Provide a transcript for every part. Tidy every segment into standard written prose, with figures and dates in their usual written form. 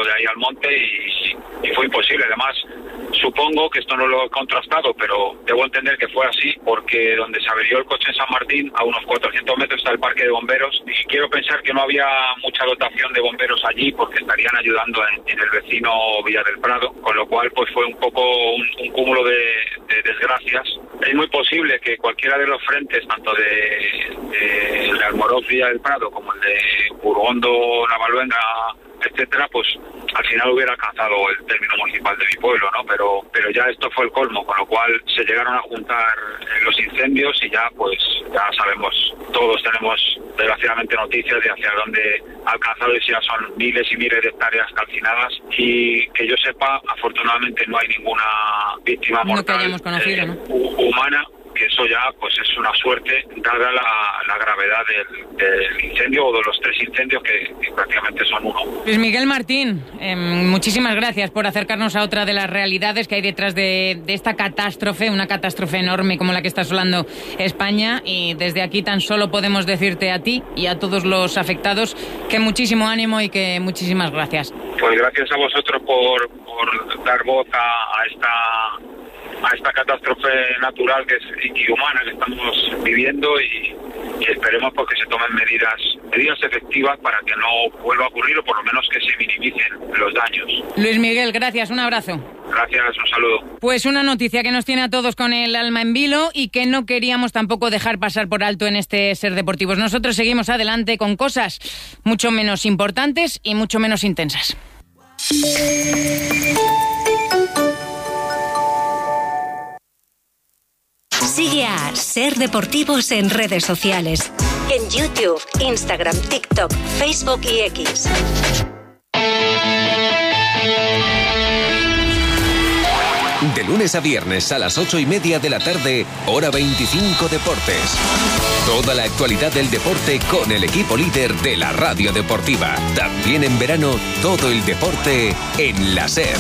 de ahí al monte y fue imposible. Además, supongo que esto no lo he contrastado, pero debo entender que fue así, porque donde se averió el coche en San Martín, a unos 400 metros está el parque de bomberos, y quiero pensar que no había mucha dotación de bomberos allí, porque estarían ayudando en el vecino Villa del Prado, con lo cual pues fue un poco un cúmulo de desgracias. Es muy posible que cualquiera de los frentes, tanto de Almoroz Villa del Prado como el de Burgondo, Navaluenga, etcétera, pues al final hubiera alcanzado el término municipal de mi pueblo, ¿no? Pero ya esto fue el colmo, con lo cual se llegaron a juntar los incendios y ya pues ya sabemos, todos tenemos desgraciadamente noticias de hacia dónde ha alcanzado, y ya son miles y miles de hectáreas calcinadas, y que yo sepa, afortunadamente no hay ninguna víctima mortal, que hayamos conocido, ¿no? Humana, que eso ya pues es una suerte dada la gravedad del incendio, o de los 3 incendios que prácticamente son uno. Luis Miguel Martín, muchísimas gracias por acercarnos a otra de las realidades que hay detrás de esta catástrofe, una catástrofe enorme como la que está asolando España, y desde aquí tan solo podemos decirte a ti y a todos los afectados que muchísimo ánimo y que muchísimas gracias. Pues gracias a vosotros por dar voz a esta catástrofe natural y humana que estamos viviendo, y esperemos pues que se tomen medidas efectivas para que no vuelva a ocurrir, o por lo menos que se minimicen los daños. Luis Miguel, gracias, un abrazo. Gracias, un saludo. Pues una noticia que nos tiene a todos con el alma en vilo y que no queríamos tampoco dejar pasar por alto en este Ser Deportivos. Nosotros seguimos adelante con cosas mucho menos importantes y mucho menos intensas. Sigue a Ser Deportivos en redes sociales. En YouTube, Instagram, TikTok, Facebook y X. De lunes a viernes a las 8:30 de la tarde, Hora 25 Deportes. Toda la actualidad del deporte con el equipo líder de la radio deportiva. También en verano, todo el deporte en la SER.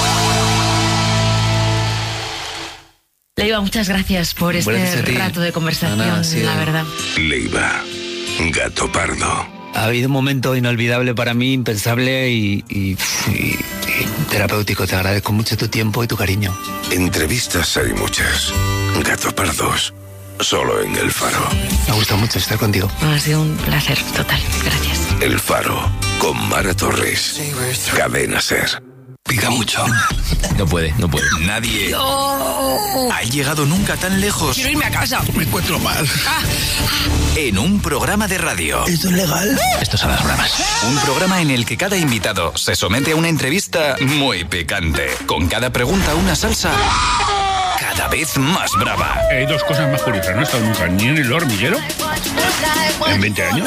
Leiva, muchas gracias por este rato de conversación, sí, la verdad. Leiva, gato pardo. Ha habido un momento inolvidable para mí, impensable y terapéutico. Te agradezco mucho tu tiempo y tu cariño. Entrevistas hay muchas. Gato pardos, solo en El Faro. Me ha gustado mucho estar contigo. Ha sido un placer total, gracias. El Faro, con Mara Torres. Cadena SER. Pica mucho. No puede. Nadie ha llegado nunca tan lejos. Quiero irme a casa. Me encuentro mal. En un programa de radio. ¿Esto es legal? Estos son las bromas. Un programa en el que cada invitado se somete a una entrevista muy picante. Con cada pregunta una salsa cada vez más brava. Hay dos cosas más curiosas. No he estado nunca ni en El Hormiguero en 20 años.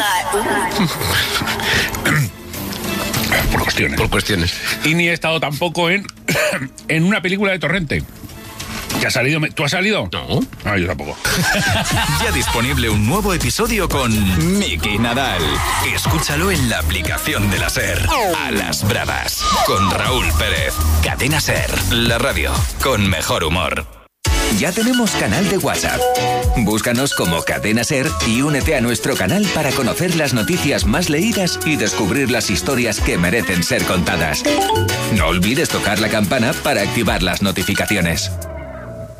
Por cuestiones. Y ni he estado tampoco en una película de Torrente. ¿Que ha salido? ¿Tú has salido? No. No, yo tampoco. Ya disponible un nuevo episodio con Miki Nadal. Escúchalo en la aplicación de la SER. A las bravas. Con Raúl Pérez. Cadena SER. La radio con mejor humor. Ya tenemos canal de WhatsApp. Búscanos como Cadena SER y únete a nuestro canal para conocer las noticias más leídas y descubrir las historias que merecen ser contadas. No olvides tocar la campana para activar las notificaciones.